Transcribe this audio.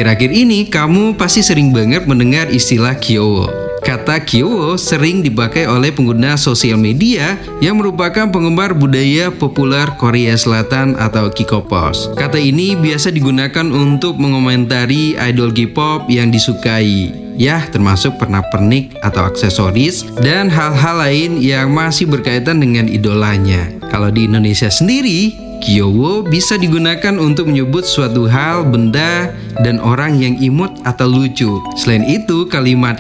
Akhir-akhir ini kamu pasti sering banget mendengar istilah Kyowo. Kata Kyowo sering dipakai oleh pengguna sosial media yang merupakan penggemar budaya populer Korea Selatan atau K-popers. Kata ini biasa digunakan untuk mengomentari idol K-pop yang disukai, ya termasuk pernak-pernik atau aksesoris dan hal-hal lain yang masih berkaitan dengan idolanya. Kalau di Indonesia sendiri, Kyowo bisa digunakan untuk menyebut suatu hal, benda, dan orang yang imut atau lucu. Selain itu, kalimat